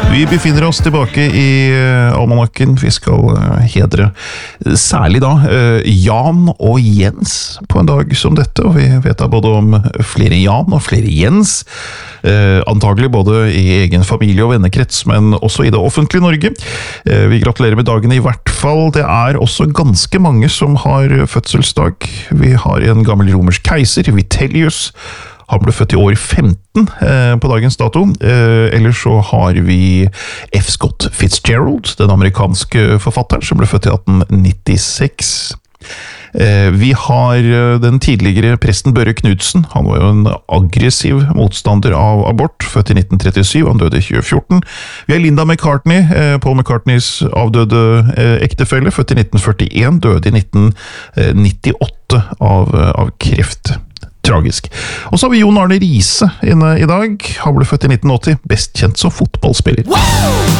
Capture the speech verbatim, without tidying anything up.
Vi befinner oss tilbake i almanakken. Vi skal hedre særlig da Jan og Jens på en dag som dette, og vi vet da både om flere Jan og flere Jens, antagelig både i egen familie og vennekrets, men også i det offentlige Norge. Vi gratulerer med dagen i hvert fall. Det er også ganske mange som har fødselsdag. Vi har en gammel romersk keiser, Vitellius. Han ble født i år femten eh, på dagens dato. Eh, ellers så har vi F. Scott Fitzgerald, den amerikanske forfatteren, som ble født i atten nittiseks. Eh, vi har den tidligere presten Børre Knudsen. Han var jo en aggressiv motstander av abort, født i nitten trettisyv, han døde i tjue fjorten. Vi har Linda McCartney, eh, Paul McCartneys avdøde eh, ektefelle, født i nitten førtien, døde i nitten nittiåtte av, av kreft. Tragisk. Og så har vi Jon Arne Riise inne i dag. Han ble født i nitten åtti, best kjent som fotballspiller. Wow!